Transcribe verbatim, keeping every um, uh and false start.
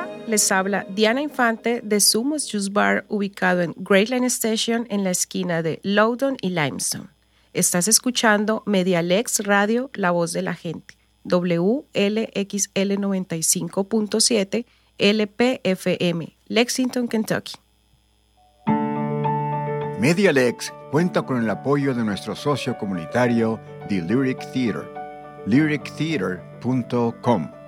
Hola, les habla Diana Infante de Sumos Juice Bar, ubicado en Great Line Station en la esquina de Loudoun y Limestone. Estás escuchando Medialex Radio, La Voz de la Gente, W L X L noventa y cinco punto siete L P F M, Lexington, Kentucky. Medialex cuenta con el apoyo de nuestro socio comunitario, The Lyric Theater, lyric theater punto com.